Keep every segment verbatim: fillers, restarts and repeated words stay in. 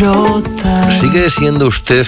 brotar. ¿Sigue siendo usted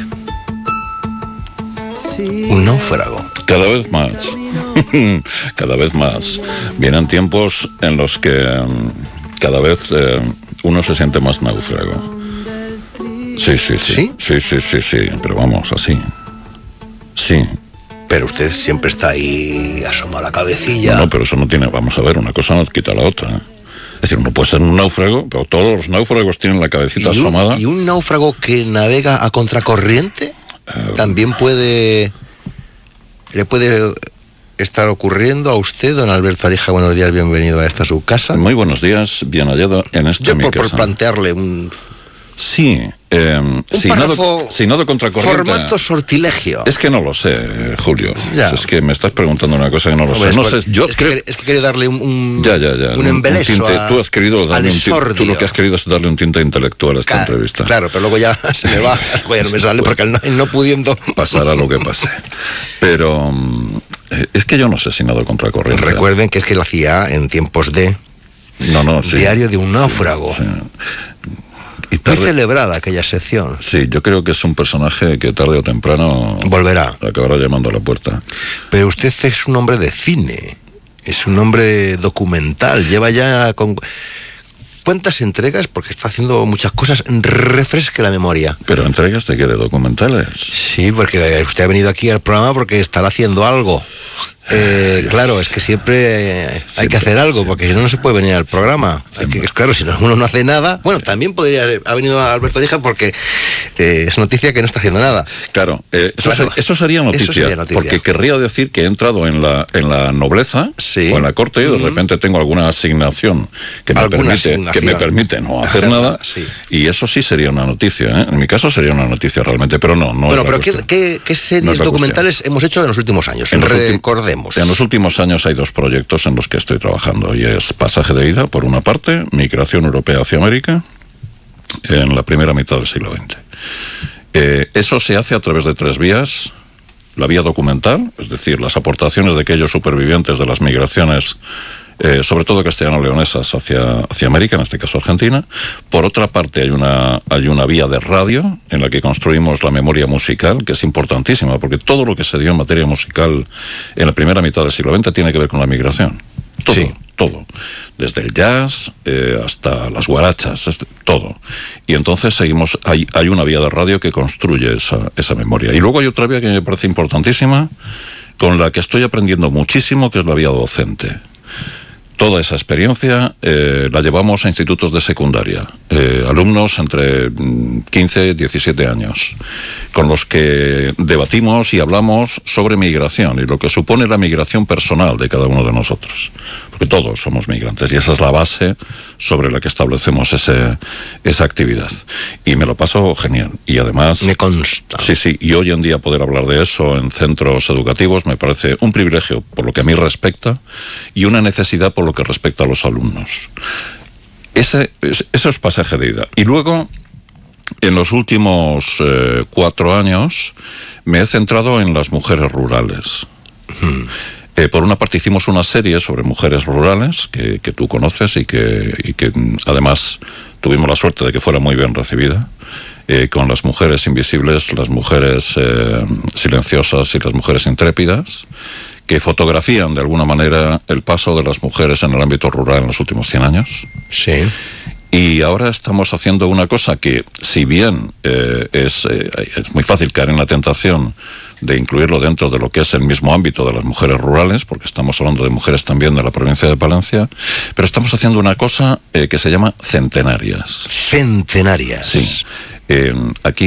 un náufrago? Cada vez más. Cada vez más. Vienen tiempos en los que cada vez eh, uno se siente más náufrago. Sí, sí, sí. ¿Sí? Sí, sí, sí, sí. Pero vamos, así. Sí. Pero usted siempre está ahí asomado la cabecilla. No, no, pero eso no tiene... Vamos a ver, una cosa no quita la otra. Es decir, uno puede ser un náufrago, pero todos los náufragos tienen la cabecita ¿Y un, asomada. ¿Y un náufrago que navega a contracorriente? Uh, También puede... ¿Le puede estar ocurriendo a usted, don Alberto Arija? Buenos días, bienvenido a esta su casa. Muy buenos días, bien hallado en esta Yo mi por, casa. por plantearle un... Sí, eh, un si, párrafo, no de, si no de contracorriente. Formato sortilegio. Es que no lo sé, Julio. Ya. Es que me estás preguntando una cosa que no lo no, sé. Es, no por, sé yo es, creo... que, es que quiere darle un, un, ya, ya, ya. un embeleso un tinte, a, tú has querido darle un tinte, tú lo que has querido es darle un tinte intelectual a esta claro, entrevista. Claro, pero luego ya se me va, ya no me sale porque no, no pudiendo... Pasará lo que pase. Pero eh, es que yo no sé si nado contracorriente. Recuerden que es que lo hacía en tiempos de... No, no, sí. Diario de un náufrago. Sí, sí. Y tarde, muy celebrada aquella sección. Sí, yo creo que es un personaje que tarde o temprano volverá. Acabará llamando a la puerta. Pero usted es un hombre de cine, es un hombre documental, lleva ya con... ¿Cuántas entregas? Porque está haciendo muchas cosas. Refresque la memoria. ¿Pero entregas de qué? ¿De documentales? Sí, porque usted ha venido aquí al programa porque estará haciendo algo. Eh, claro, es que siempre hay siempre, que hacer algo, porque si no, no se puede venir al programa. Hay que, claro, si no, uno no hace nada. Bueno, también podría haber venido Alberto Arija porque eh, es noticia que no está haciendo nada. Claro, eh, eso, claro ser, eso, sería noticia, eso sería noticia, porque querría decir que he entrado en la, en la nobleza sí. o en la corte y de uh-huh. repente tengo alguna asignación que me, permite, que me permite no hacer nada, sí. y eso sí sería una noticia. ¿eh? En mi caso sería una noticia realmente, pero no. no bueno, pero ¿qué, ¿qué, qué series no documentales cuestión. hemos hecho en los últimos años? En Recordemos. En los últimos años hay dos proyectos en los que estoy trabajando y es Pasaje de Ida, por una parte, migración europea hacia América, en la primera mitad del siglo veinte. Eh, eso se hace a través de tres vías. La vía documental, es decir, las aportaciones de aquellos supervivientes de las migraciones, eh, sobre todo castellano-leonesas hacia, hacia América, en este caso Argentina. Por otra parte, hay una, hay una vía de radio en la que construimos la memoria musical, que es importantísima, porque todo lo que se dio en materia musical en la primera mitad del siglo veinte tiene que ver con la migración. Todo, sí. todo. Desde el jazz eh, hasta las guarachas, este, todo. Y entonces seguimos, hay, hay una vía de radio que construye esa, esa memoria. Y luego hay otra vía que me parece importantísima, con la que estoy aprendiendo muchísimo, que es la vía docente. Toda esa experiencia eh, la llevamos a institutos de secundaria, eh, alumnos entre quince y diecisiete años, con los que debatimos y hablamos sobre migración y lo que supone la migración personal de cada uno de nosotros, porque todos somos migrantes y esa es la base sobre la que establecemos ese, esa actividad. Y me lo paso genial. Y además... Me consta. Sí, sí, y hoy en día poder hablar de eso en centros educativos me parece un privilegio por lo que a mí respecta y una necesidad por lo que respecta a los alumnos. Ese, eso es Pasaje de Ida. Y luego, en los últimos eh, cuatro años, me he centrado en las mujeres rurales. Hmm. Eh, por una parte hicimos una serie sobre mujeres rurales, que, que tú conoces y que, y que además tuvimos la suerte de que fuera muy bien recibida, eh, con las mujeres invisibles, las mujeres eh, silenciosas y las mujeres intrépidas, que fotografían de alguna manera el paso de las mujeres en el ámbito rural en los últimos cien años. Sí. Y ahora estamos haciendo una cosa que, si bien eh, es, eh, es muy fácil caer en la tentación de incluirlo dentro de lo que es el mismo ámbito de las mujeres rurales, porque estamos hablando de mujeres también de la provincia de Palencia, pero estamos haciendo una cosa eh, que se llama centenarias. Centenarias. Sí. Eh, aquí